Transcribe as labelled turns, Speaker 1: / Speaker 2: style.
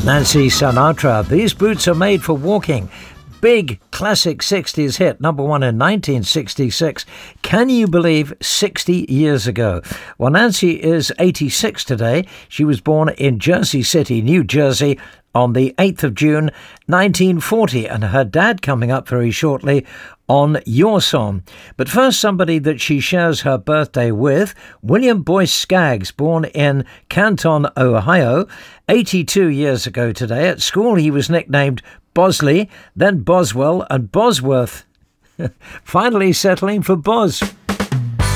Speaker 1: Nancy Sinatra, These Boots Are Made for Walking. Big classic 60s hit, number one in 1966. Can you believe 60 years ago? Well, Nancy is 86 today. She was born in Jersey City, New Jersey, on the 8th of June, 1940, and her dad coming up very shortly on Your Song. But first, somebody that she shares her birthday with, William Boyce Skaggs, born in Canton, Ohio, 82 years ago today. At school, he was nicknamed Bosley, then Boswell and Bosworth, finally settling for Boz.